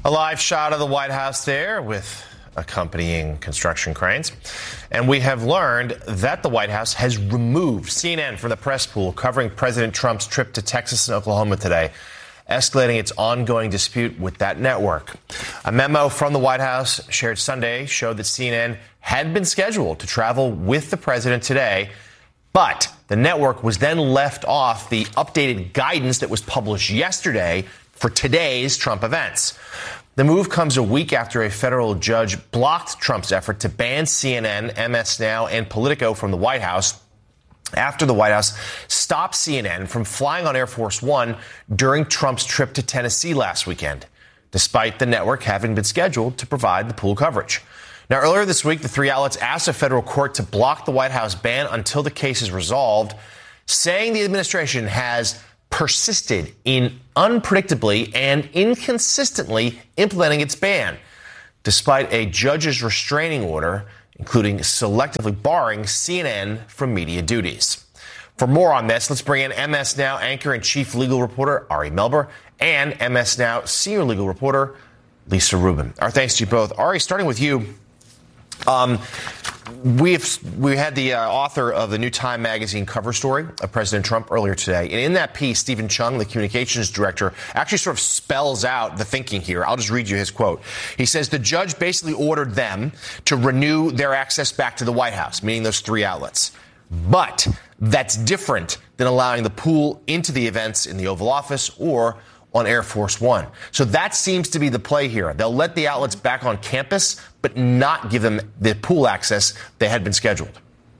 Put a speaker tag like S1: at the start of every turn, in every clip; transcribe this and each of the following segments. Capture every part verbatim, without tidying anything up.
S1: A live shot of the White House there with accompanying construction cranes. And we have learned that the White House has removed C N N from the press pool covering President Trump's trip to Texas and Oklahoma today, escalating its ongoing dispute with that network. A memo from the White House shared Sunday showed that C N N had been scheduled to travel with the president today, but the network was then left off the updated guidance that was published yesterday for today's Trump events. The move comes a week after a federal judge blocked Trump's effort to ban C N N, M S Now, and Politico from the White House after the White House stopped C N N from flying on Air Force One during Trump's trip to Tennessee last weekend, despite the network having been scheduled to provide the pool coverage. Now, earlier this week, the three outlets asked a federal court to block the White House ban until the case is resolved, saying the administration has persisted in unpredictably and inconsistently implementing its ban, despite a judge's restraining order, including selectively barring C N N from media duties. For more on this, let's bring in M S Now anchor and chief legal reporter Ari Melber and M S Now senior legal reporter Lisa Rubin. Our thanks to you both. Ari, starting with you. Um, we've we had the uh, author of the new Time magazine cover story of President Trump earlier today. And in that piece, Stephen Chung, the communications director, actually sort of spells out the thinking here. I'll just read you his quote. He says the judge basically ordered them to renew their access back to the White House, meaning those three outlets. But that's different than allowing the pool into the events in the Oval Office or on Air Force One. So that seems to be the play here. They'll let the outlets back on campus, but not give them the pool access they had been scheduled.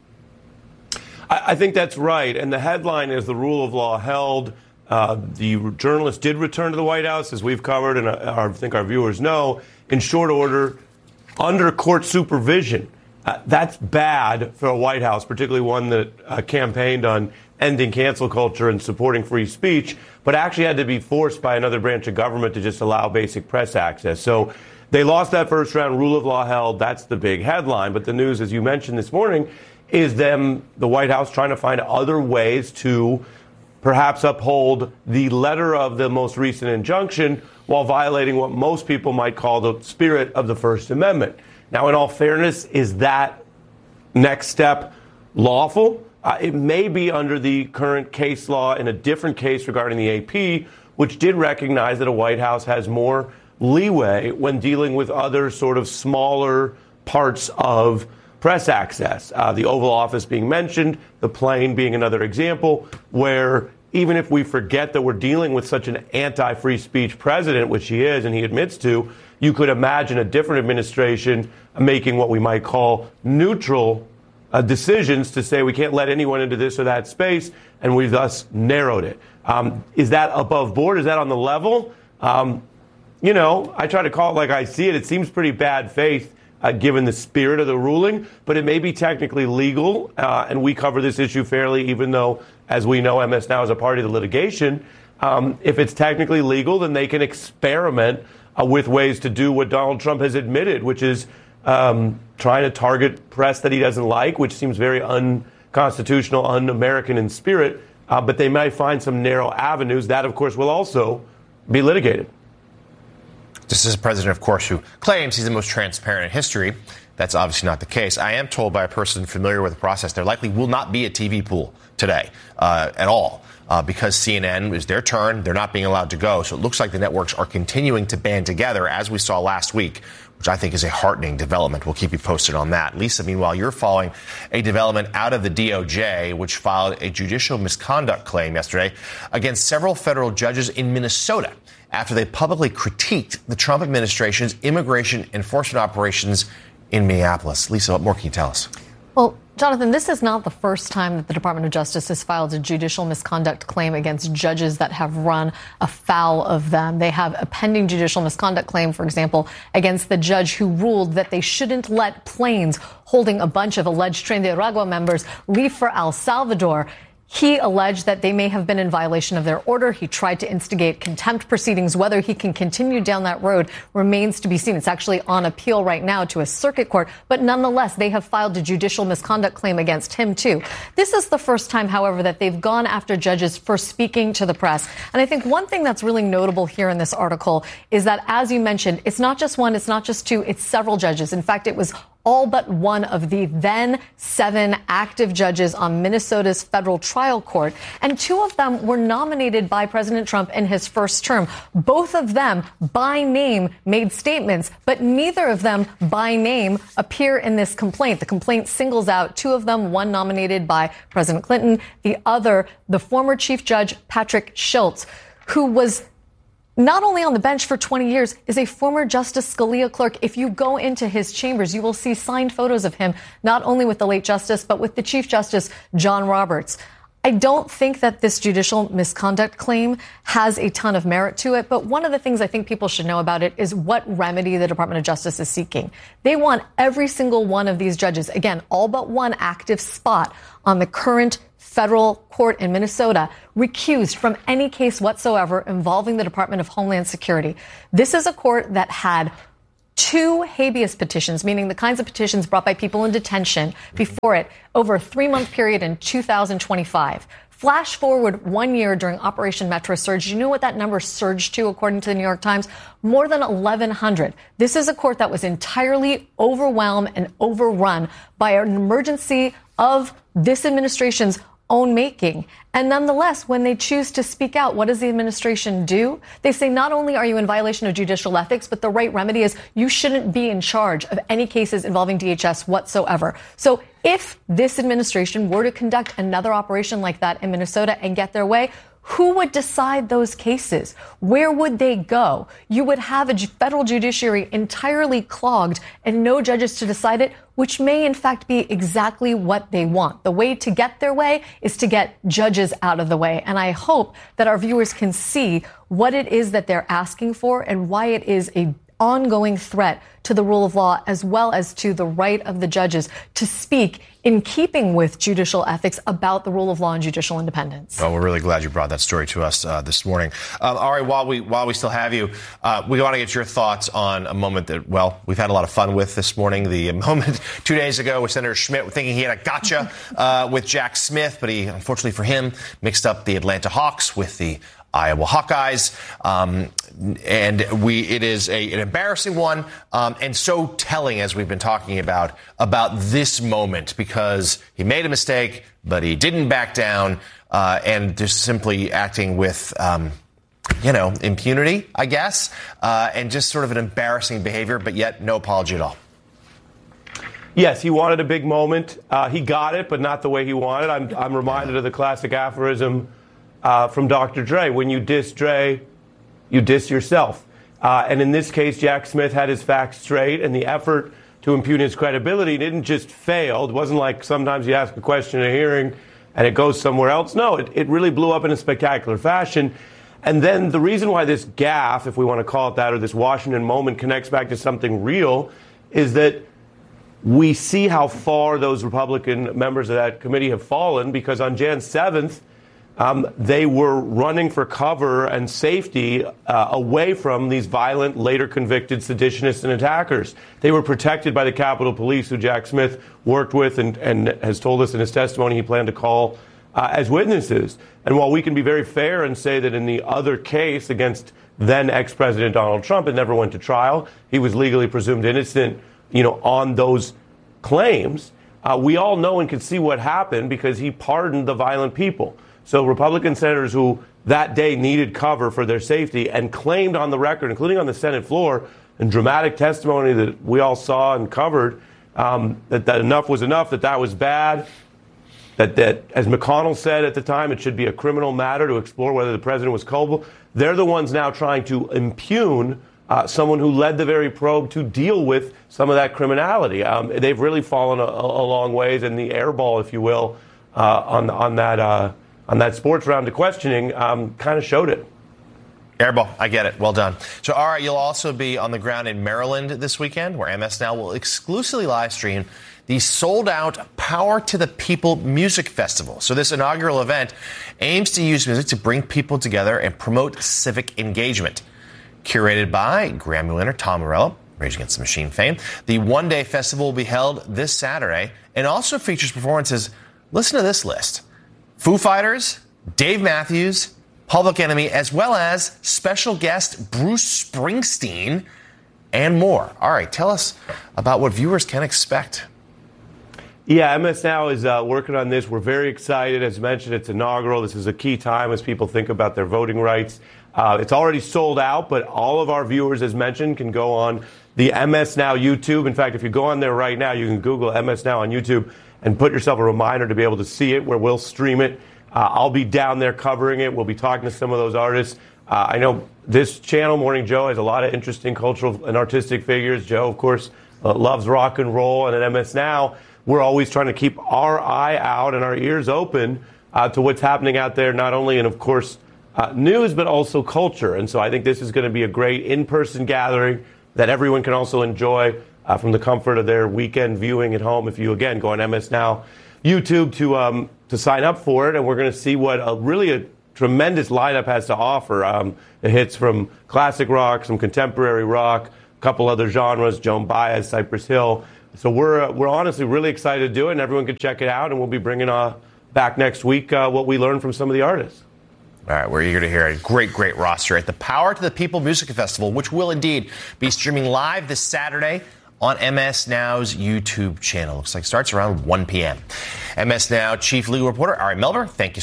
S2: I, I think that's right. And the headline is the rule of law held. Uh, the journalist did return to the White House, as we've covered, and I, I think our viewers know, in short order, under court supervision. Uh, that's bad for a White House, particularly one that uh, campaigned on ending cancel culture and supporting free speech, but actually had to be forced by another branch of government to just allow basic press access. So they lost that first round, rule of law held. That's the big headline. But the news, as you mentioned this morning, is them, the White House, trying to find other ways to perhaps uphold the letter of the most recent injunction while violating what most people might call the spirit of the First Amendment. Now, in all fairness, is that next step lawful? Uh, it may be under the current case law in a different case regarding the A P, which did recognize that a White House has more leeway when dealing with other sort of smaller parts of press access. Uh, the Oval Office being mentioned, the plane being another example, where even if we forget that we're dealing with such an anti-free speech president, which he is and he admits to, you could imagine a different administration making what we might call neutral Uh, decisions to say we can't let anyone into this or that space, and we've thus narrowed it. Um, is that above board? Is that on the level? Um, you know, I try to call it like I see it. It seems pretty bad faith uh, given the spirit of the ruling, but it may be technically legal, uh, and we cover this issue fairly, even though, as we know, M S Now is a party to the litigation. Um, if it's technically legal, then they can experiment uh, with ways to do what Donald Trump has admitted, which is Um, trying to target press that he doesn't like, which seems very unconstitutional, un-American in spirit. Uh, but they might find some narrow avenues. That, of course, will also be litigated.
S1: This is a president, of course, who claims he's the most transparent in history. That's obviously not the case. I am told by a person familiar with the process there likely will not be a T V pool today uh, at all. Uh, because C N N is their turn, they're not being allowed to go. So it looks like the networks are continuing to band together, as we saw last week, which I think is a heartening development. We'll keep you posted on that. Lisa, meanwhile, you're following a development out of the D O J, which filed a judicial misconduct claim yesterday against several federal judges in Minnesota after they publicly critiqued the Trump administration's immigration enforcement operations in Minneapolis. Lisa, what more can you tell us?
S3: Well, Jonathan, this is not the first time that the Department of Justice has filed a judicial misconduct claim against judges that have run afoul of them. They have a pending judicial misconduct claim, for example, against the judge who ruled that they shouldn't let planes holding a bunch of alleged Tren de Aragua members leave for El Salvador. He alleged that they may have been in violation of their order. He tried to instigate contempt proceedings. Whether he can continue down that road remains to be seen. It's actually on appeal right now to a circuit court. But nonetheless, they have filed a judicial misconduct claim against him, too. This is the first time, however, that they've gone after judges for speaking to the press. And I think one thing that's really notable here in this article is that, as you mentioned, it's not just one, it's not just two, it's several judges. In fact, it was all but one of the then seven active judges on Minnesota's federal trial court. And two of them were nominated by President Trump in his first term. Both of them, by name, made statements, but neither of them, by name, appear in this complaint. The complaint singles out two of them, one nominated by President Clinton, the other, the former Chief Judge Patrick Schultz, who was not only on the bench for twenty years, is a former Justice Scalia clerk. If you go into his chambers, you will see signed photos of him, not only with the late Justice, but with the Chief Justice, John Roberts. I don't think that this judicial misconduct claim has a ton of merit to it, but one of the things I think people should know about it is what remedy the Department of Justice is seeking. They want every single one of these judges, again, all but one active spot on the current federal court in Minnesota, recused from any case whatsoever involving the Department of Homeland Security. This is a court that had two habeas petitions, meaning the kinds of petitions brought by people in detention before it, over a three-month period in two thousand twenty-five. Flash forward one year during Operation Metro Surge. You know what that number surged to, according to the New York Times? More than eleven hundred. This is a court that was entirely overwhelmed and overrun by an emergency of this administration's own making. And nonetheless, when they choose to speak out, what does the administration do? They say not only are you in violation of judicial ethics, but the right remedy is you shouldn't be in charge of any cases involving D H S whatsoever. So if this administration were to conduct another operation like that in Minnesota and get their way, who would decide those cases? Where would they go? You would have a federal judiciary entirely clogged and no judges to decide it, which may in fact be exactly what they want. The way to get their way is to get judges out of the way. And I hope that our viewers can see what it is that they're asking for and why it is a ongoing threat to the rule of law, as well as to the right of the judges to speak in keeping with judicial ethics about the rule of law and judicial independence.
S1: Well, we're really glad you brought that story to us uh, this morning. Um, all right, while we while we still have you, uh, we want to get your thoughts on a moment that, well, we've had a lot of fun with this morning. The moment two days ago with Senator Schmidt thinking he had a gotcha uh, with Jack Smith, but he, unfortunately for him, mixed up the Atlanta Hawks with the Iowa Hawkeyes, um, and we it is a, an embarrassing one, um, and so telling, as we've been talking about, about this moment, because he made a mistake, but he didn't back down, uh, and just simply acting with, um, you know, impunity, I guess, uh, and just sort of an embarrassing behavior, but yet no apology at all.
S2: Yes, he wanted a big moment. Uh, he got it, but not the way he wanted. I'm, I'm reminded of the classic aphorism Uh, from Doctor Dre. When you diss Dre, you diss yourself. Uh, and in this case, Jack Smith had his facts straight, and the effort to impugn his credibility didn't just fail. It wasn't like sometimes you ask a question in a hearing and it goes somewhere else. No, it, it really blew up in a spectacular fashion. And then the reason why this gaffe, if we want to call it that, or this Washington moment connects back to something real is that we see how far those Republican members of that committee have fallen, because on January seventh, Um, they were running for cover and safety uh, away from these violent, later convicted seditionists and attackers. They were protected by the Capitol Police, who Jack Smith worked with and, and has told us in his testimony he planned to call uh, as witnesses. And while we can be very fair and say that in the other case against then ex-President Donald Trump, it never went to trial, he was legally presumed innocent, you know, on those claims, uh, we all know and can see what happened because he pardoned the violent people. So Republican senators who that day needed cover for their safety and claimed on the record, including on the Senate floor, in dramatic testimony that we all saw and covered, um, that, that enough was enough, that that was bad, that, that, as McConnell said at the time, it should be a criminal matter to explore whether the president was culpable. They're the ones now trying to impugn uh, someone who led the very probe to deal with some of that criminality. Um, they've really fallen a, a long ways, and the air ball, if you will, uh, on, on that uh, on that sports round of questioning um, kind of showed it.
S1: Airball, I get it. Well done. So, all right, you'll also be on the ground in Maryland this weekend, where M S Now will exclusively live stream the sold-out Power to the People Music Festival. So this inaugural event aims to use music to bring people together and promote civic engagement. Curated by Grammy winner Tom Morello, Rage Against the Machine fame, the one-day festival will be held this Saturday and also features performances. Listen to this list: Foo Fighters, Dave Matthews, Public Enemy, as well as special guest Bruce Springsteen and more. All right, tell us about what viewers can expect.
S2: Yeah, M S Now is uh, working on this. We're very excited. As mentioned, it's inaugural. This is a key time as people think about their voting rights. Uh, it's already sold out, but all of our viewers, as mentioned, can go on the M S Now YouTube. In fact, if you go on there right now, you can Google M S Now on YouTube and put yourself a reminder to be able to see it, where we'll stream it. Uh, I'll be down there covering it. We'll be talking to some of those artists. Uh, I know this channel, Morning Joe, has a lot of interesting cultural and artistic figures. Joe, of course, uh, loves rock and roll. And at M S Now, we're always trying to keep our eye out and our ears open uh, to what's happening out there, not only in, of course, uh, news, but also culture. And so I think this is going to be a great in-person gathering that everyone can also enjoy uh, from the comfort of their weekend viewing at home. If you, again, go on M S Now YouTube to um, to sign up for it, and we're going to see what a, really a tremendous lineup has to offer. Um, it hits from classic rock, some contemporary rock, a couple other genres, Joan Baez, Cypress Hill. So we're uh, we're honestly really excited to do it, and everyone can check it out, and we'll be bringing uh, back next week uh, what we learned from some of the artists.
S1: All right, we're eager to hear a great, great roster at the Power to the People Music Festival, which will indeed be streaming live this Saturday on M S Now's YouTube channel. Looks like it starts around one p.m. M S Now Chief Legal Reporter Ari Melber, thank you